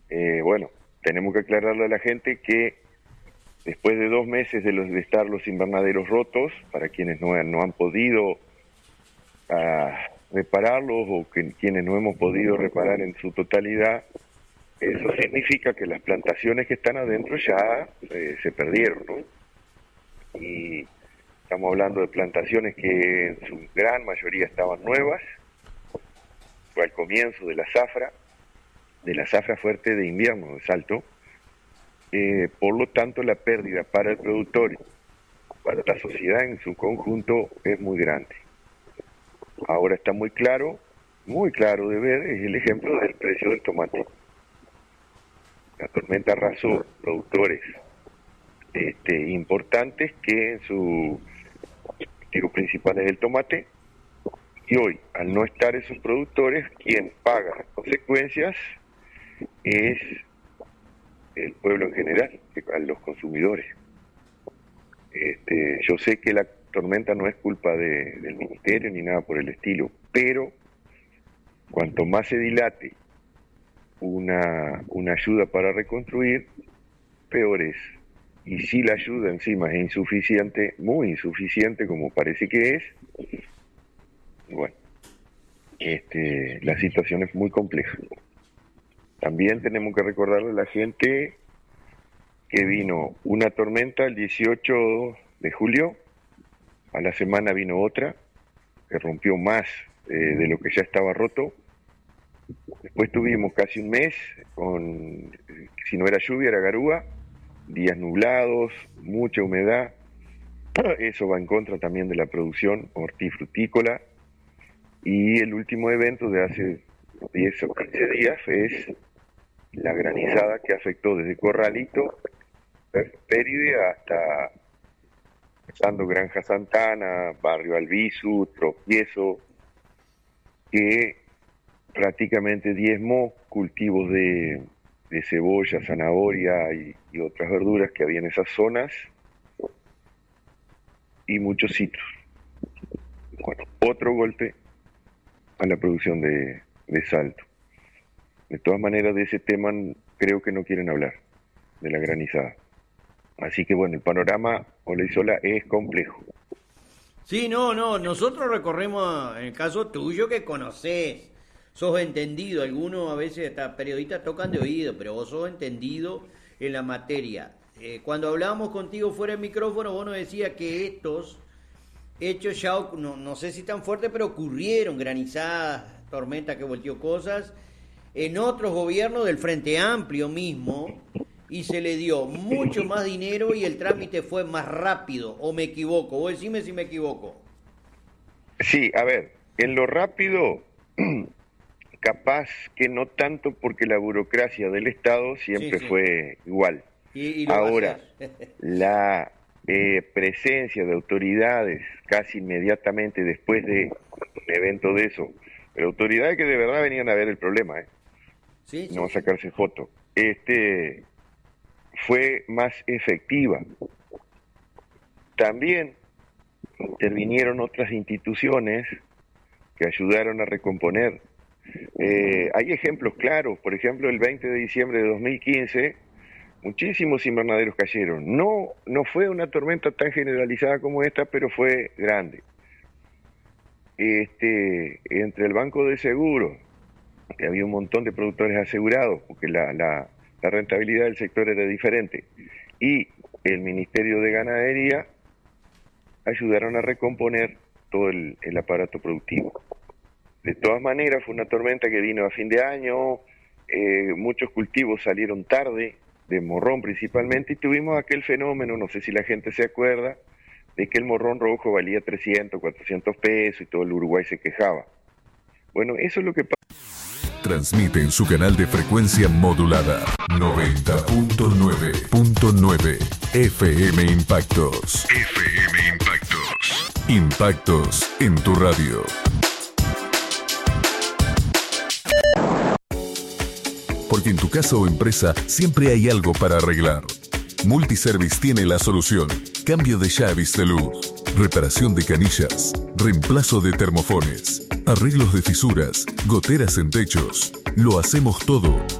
Bueno, tenemos que aclararle a la gente que después de 2 meses de estar los invernaderos rotos, para quienes no han podido repararlos o quienes no hemos podido reparar en su totalidad, eso significa que las plantaciones que están adentro ya se perdieron, ¿no? Y estamos hablando de plantaciones que en su gran mayoría estaban nuevas, fue al comienzo de la zafra fuerte de invierno de Salto. Por lo tanto, la pérdida para el productor, para la sociedad en su conjunto, es muy grande. Ahora está muy claro de ver, es el ejemplo del precio del tomate. La tormenta arrasó productores importantes que en su activo principal es el tomate, y hoy, al no estar esos productores, quien paga las consecuencias es el pueblo en general, a los consumidores. Yo sé que la tormenta no es culpa del ministerio ni nada por el estilo, pero cuanto más se dilate una ayuda para reconstruir, peor es. Y si la ayuda encima es insuficiente, muy insuficiente como parece que es, bueno, la situación es muy compleja. También tenemos que recordarle a la gente que vino una tormenta el 18 de julio, a la semana vino otra, que rompió más de lo que ya estaba roto. Después tuvimos casi un mes con, si no era lluvia, era garúa, días nublados, mucha humedad. Eso va en contra también de la producción hortifrutícola. Y el último evento de hace 10 o 15 días es la granizada que afectó desde Corralito, Péride, hasta pasando Granja Santana, Barrio Albizu, Tropiezo, que prácticamente diezmó cultivos de cebolla, zanahoria y otras verduras que había en esas zonas, y muchos citrus. Bueno, otro golpe a la producción de Salto. De todas maneras, de ese tema creo que no quieren hablar, de la granizada. Así que bueno, el panorama, Olaizola, es complejo. Sí, no, nosotros recorremos, en el caso tuyo que conocés, sos entendido, algunos a veces hasta periodistas tocan de oído, pero vos sos entendido en la materia. Cuando hablábamos contigo fuera del micrófono, vos nos decías que estos hechos ya, no sé si tan fuertes, pero ocurrieron, granizadas, tormentas que volteó cosas, en otros gobiernos del Frente Amplio mismo, y se le dio mucho más dinero y el trámite fue más rápido, ¿o me equivoco? Vos decime si me equivoco. Sí, a ver, en lo rápido, capaz que no tanto, porque la burocracia del Estado siempre fue igual. Y ahora, la presencia de autoridades casi inmediatamente después de un evento de eso, pero autoridades que de verdad venían a ver el problema, no a sacarse foto, fue más efectiva. También intervinieron otras instituciones que ayudaron a recomponer. Hay ejemplos claros, por ejemplo, el 20 de diciembre de 2015, muchísimos invernaderos cayeron. No fue una tormenta tan generalizada como esta, pero fue grande. Entre el Banco de Seguros, que había un montón de productores asegurados, porque la rentabilidad del sector era diferente, y el Ministerio de Ganadería, ayudaron a recomponer todo el aparato productivo. De todas maneras, fue una tormenta que vino a fin de año, muchos cultivos salieron tarde, de morrón principalmente, y tuvimos aquel fenómeno, no sé si la gente se acuerda, de que el morrón rojo valía 300, 400 pesos y todo el Uruguay se quejaba. Bueno, eso es lo que pasa. Transmite en su canal de frecuencia modulada 90.9.9 FM Impactos. FM Impactos. Impactos en tu radio. Porque en tu casa o empresa siempre hay algo para arreglar. Multiservice tiene la solución. Cambio de llaves de luz, reparación de canillas, reemplazo de termofones, arreglos de fisuras, goteras en techos. Lo hacemos todo